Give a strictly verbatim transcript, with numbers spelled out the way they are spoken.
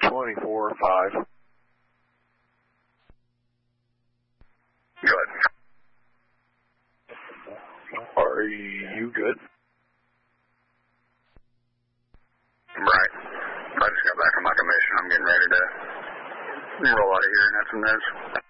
twenty-four five. Good. Are you good? Right. I just got back from my commission. I'm getting ready to roll out of here and have some notes.